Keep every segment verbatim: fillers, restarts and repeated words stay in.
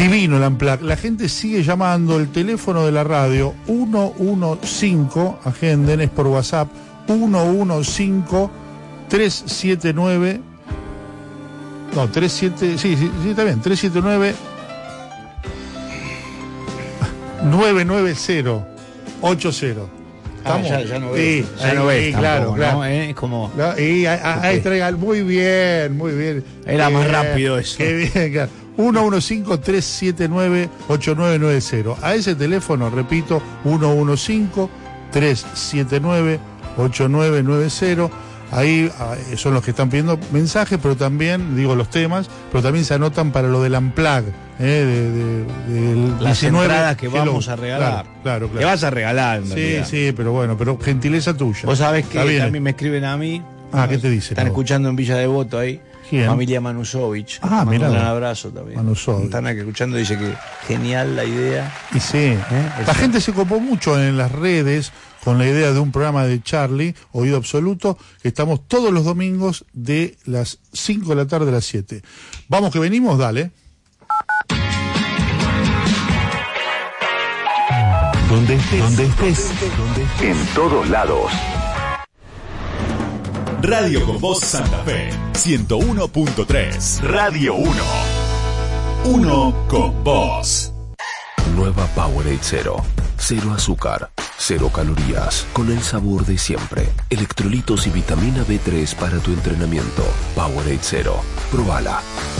Divino el Unplugged. La gente sigue llamando. El teléfono de la radio uno uno cinco, agenden, es por WhatsApp, uno uno cinco, tres siete nueve, no, tres siete, sí, sí, sí, está bien, tres siete nueve, nueve nueve cero ocho cero. Ah, ya, ya no ves, sí, ya ahí, no ves sí, tampoco, claro, ¿no? claro. Eh, es como... No, y ahí traiga, muy bien, muy bien. Era eh, más rápido eso. Qué bien, claro. uno uno cinco, tres siete nueve, ocho nueve nueve cero. A ese teléfono, repito, uno uno cinco, tres siete nueve, ocho nueve nueve cero. Ahí eh, son los que están pidiendo mensajes, pero también, digo, los temas, pero también se anotan para lo del Unplugged, eh, de, de, de las diecinueve, entradas que hello. vamos a regalar. Claro, claro, claro. Que vas a regalar, en Sí, realidad. sí, pero bueno, pero gentileza tuya. Vos sabés que Está bien. también me escriben a mí. Ah, ¿qué te dicen? Están vos? escuchando en Villa Devoto ahí. ¿Quién? Familia Manusovich. Ah, mira. mirá. Un abrazo también. Manusovich. Están aquí escuchando, dice que genial la idea. Y sí, la gente se copó mucho en las redes con la idea de un programa de Charlie, Oído Absoluto, que estamos todos los domingos de las cinco de la tarde a las siete. Vamos que venimos, dale. Donde estés, donde estés, donde estés. En todos lados. Radio con Voz Santa Fe, ciento uno punto tres. Radio uno. Uno con vos. Nueva Powerade Cero. Cero azúcar, cero calorías, con el sabor de siempre. Electrolitos y vitamina B tres para tu entrenamiento. Powerade Cero. Probala.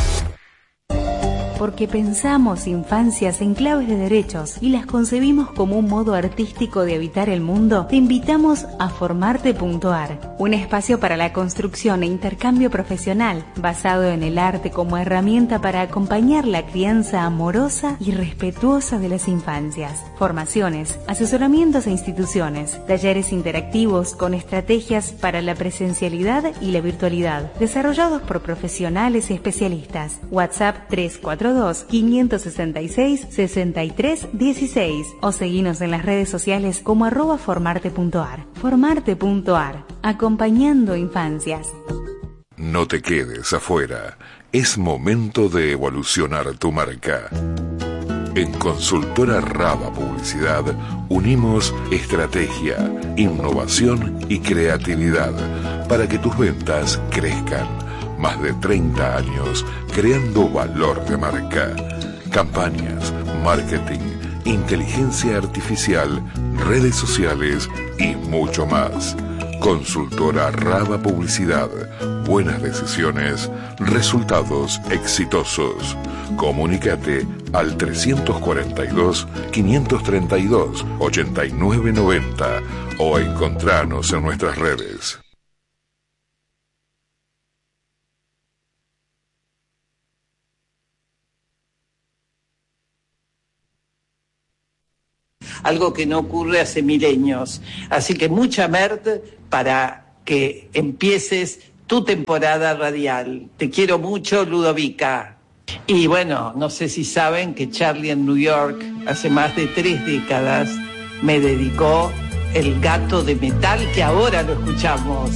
Porque pensamos infancias en claves de derechos y las concebimos como un modo artístico de habitar el mundo, te invitamos a Formarte punto ar, un espacio para la construcción e intercambio profesional, basado en el arte como herramienta para acompañar la crianza amorosa y respetuosa de las infancias. Formaciones, asesoramientos a instituciones, talleres interactivos con estrategias para la presencialidad y la virtualidad, desarrollados por profesionales y especialistas. WhatsApp tres cuatro dos, cinco seis seis, seis tres uno seis o seguinos en las redes sociales como arroba formarte punto ar. Formarte punto ar, acompañando infancias. No te quedes afuera. Es momento de evolucionar tu marca. En Consultora Raba Publicidad unimos estrategia, innovación y creatividad para que tus ventas crezcan. Más de treinta años creando valor de marca. Campañas, marketing, inteligencia artificial, redes sociales y mucho más. Consultora Raba Publicidad. Buenas decisiones, resultados exitosos. Comunícate al trescientos cuarenta y dos, quinientos treinta y dos, ochenta y nueve noventa o encontranos en nuestras redes. Algo que no ocurre hace milenios. Así que mucha merd para que empieces tu temporada radial. Te quiero mucho, Ludovica. Y bueno, no sé si saben que Charlie en New York hace más de tres décadas me dedicó El Gato de Metal, que ahora lo escuchamos.